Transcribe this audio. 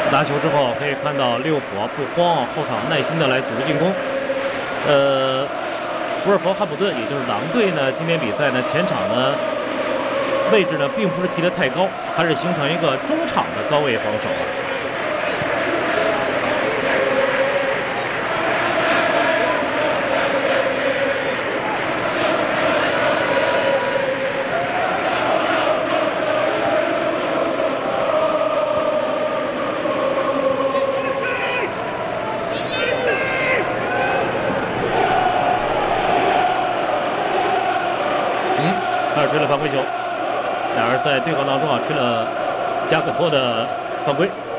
拿球之后可以看到利物浦不慌啊，后场耐心的来组织进攻。博尔弗汉普顿也就是狼队呢，今天比赛呢前场呢位置呢并不是踢得太高，还是形成一个中场的高位防守。开始吹了犯规球，俩人在对抗当中啊吹了加肯波的犯规。